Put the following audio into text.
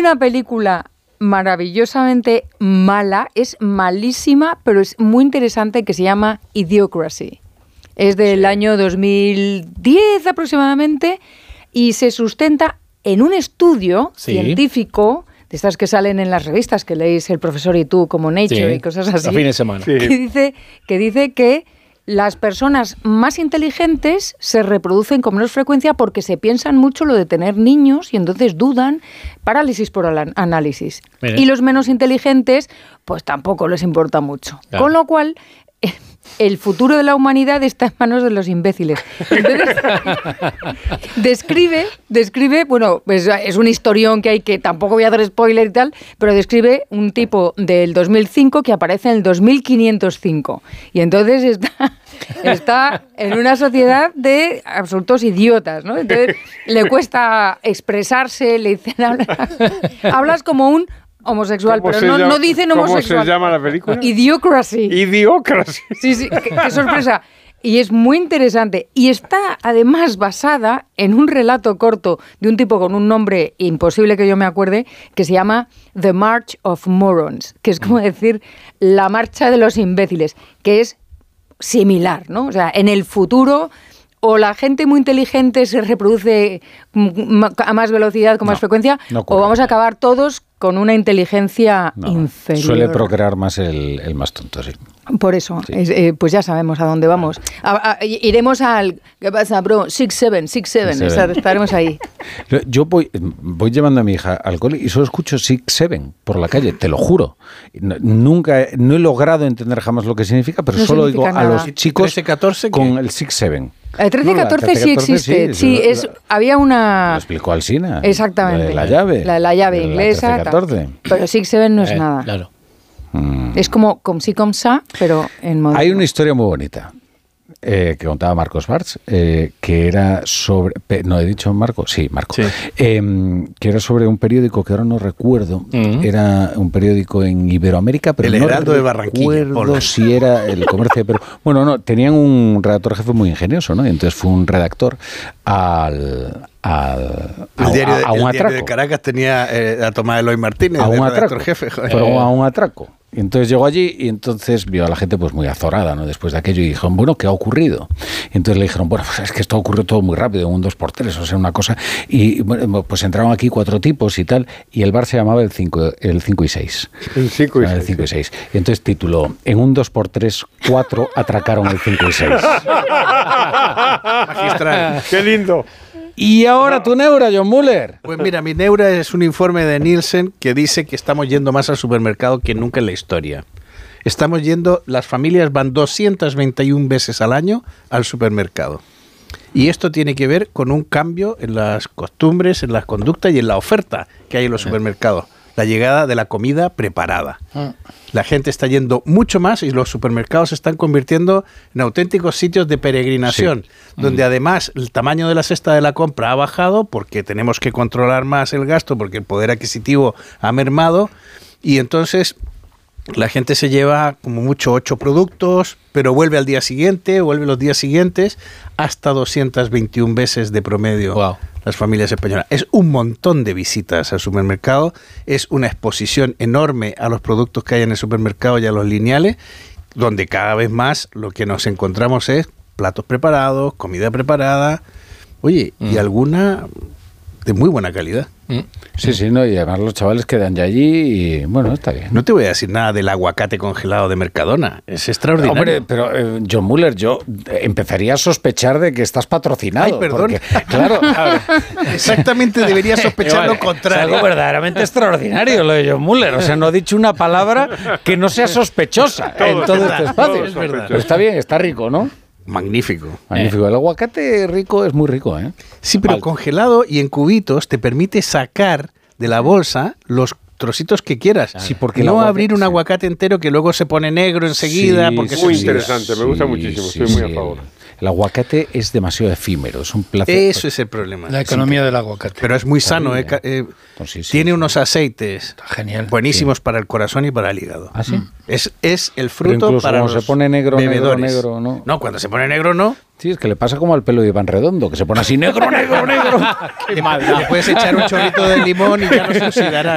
una película maravillosamente mala, es malísima, pero es muy interesante, que se llama Idiocracy. Es del año 2010 aproximadamente y se sustenta en un estudio científico, de estas que salen en las revistas que leéis El Profesor y tú, como Nature y cosas así. A fin de semana. Que dice que las personas más inteligentes se reproducen con menos frecuencia porque se piensan mucho lo de tener niños y entonces dudan, parálisis por análisis. Mire. Y los menos inteligentes, pues tampoco les importa mucho. Claro. Con lo cual, el futuro de la humanidad está en manos de los imbéciles. Entonces, describe, bueno, pues es un historión que hay, que tampoco voy a hacer spoiler y tal, pero describe un tipo del 2005 que aparece en el 2505. Y entonces está en una sociedad de absolutos idiotas, ¿no? Entonces le cuesta expresarse, le dicen, hablas como un homosexual, pero no dicen homosexual. ¿Cómo se llama la película? Idiocracy. Idiocracy. Sí, qué sorpresa. Y es muy interesante. Y está, además, basada en un relato corto de un tipo con un nombre imposible que yo me acuerde, que se llama The March of Morons, que es como decir la marcha de los imbéciles, que es similar, ¿no? O sea, en el futuro, o la gente muy inteligente se reproduce a más velocidad, con más frecuencia, o vamos a acabar todos con una inteligencia inferior. Suele procrear más el más tonto, sí. Por eso, pues ya sabemos a dónde vamos. Iremos al... ¿Qué pasa, bro? 6-7. Estaremos ahí. Yo voy llevando a mi hija al cole y solo escucho 6-7 por la calle, te lo juro. No he logrado entender jamás lo que significa, pero solo oigo a los chicos 13-14 con el 6-7. El 13-14 sí existe. Sí, había una... Lo explicó Alsina. Exactamente. La llave. La llave inglesa. Pero 6-7 no es nada. Claro. Es como sí, com sa, pero en modo... Hay una historia muy bonita que contaba Marcos Bartz, que era sobre... ¿No he dicho Marco? Sí, Marco. Sí. Que era sobre un periódico que ahora no recuerdo. Era un periódico en Iberoamérica, pero el Heraldo de Barranquilla. No recuerdo si era El Comercio de Perú. Bueno, no, tenían un redactor jefe muy ingenioso, ¿no? Y entonces fue un redactor a un atraco. El diario de Caracas tenía a Tomás Eloy Martínez, a un redactor jefe. Pero a un atraco. Y entonces llegó allí y entonces vio a la gente pues muy azorada, ¿no? Después de aquello, y dijeron, bueno, ¿qué ha ocurrido? Y entonces le dijeron, bueno, pues es que esto ocurrió todo muy rápido, un 2x3, o sea, una cosa. Y bueno, pues entraron aquí 4 tipos y tal, y el bar se llamaba el 5 y 6. El 5 y 6. El 5 y 6. Y entonces tituló, en un 2x3, 4 atracaron el 5 y 6. Magistral. ¡Qué lindo! Y ahora tu neura, John Muller. Pues mira, mi neura es un informe de Nielsen que dice que estamos yendo más al supermercado que nunca en la historia. Las familias van 221 veces al año al supermercado. Y esto tiene que ver con un cambio en las costumbres, en las conductas y en la oferta que hay en los supermercados. La llegada de la comida preparada. La gente está yendo mucho más y los supermercados se están convirtiendo en auténticos sitios de peregrinación, donde además el tamaño de la cesta de la compra ha bajado porque tenemos que controlar más el gasto, porque el poder adquisitivo ha mermado, y entonces la gente se lleva como mucho 8 productos, pero vuelve al día siguiente, vuelve los días siguientes, hasta 221 veces de promedio. Wow. Las familias españolas. Es un montón de visitas al supermercado, es una exposición enorme a los productos que hay en el supermercado y a los lineales, donde cada vez más lo que nos encontramos es platos preparados, comida preparada, oye, y alguna de muy buena calidad. Sí, no, y además los chavales quedan ya allí y bueno, está bien. No te voy a decir nada del aguacate congelado de Mercadona, es extraordinario. Hombre, pero John Muller, yo empezaría a sospechar de que estás patrocinado. Ay, perdón. Porque, claro, exactamente debería sospechar lo contrario. Es algo verdaderamente extraordinario lo de John Muller. O sea, no ha dicho una palabra que no sea sospechosa en todo este espacio. Es verdad. Pero está bien, está rico, ¿no? Magnífico. El aguacate rico es muy rico, ¿eh? Sí, pero congelado y en cubitos te permite sacar de la bolsa los trocitos que quieras. Sí, porque no abrir un aguacate entero que luego se pone negro enseguida. Sí, porque muy interesante, me gusta muchísimo, estoy muy a favor. El aguacate es demasiado efímero, es un placer. Eso es el problema. La economía del aguacate. Pero es muy sano. Tiene unos aceites buenísimos para el corazón y para el hígado. ¿Ah, sí? Es el fruto para los se pone bebedores. negro, ¿no? No, cuando se pone negro, no. Sí, es que le pasa como al pelo de Iván Redondo, que se pone así negro. Qué maldad. Le puedes echar un chorrito de limón y ya no se oxidará.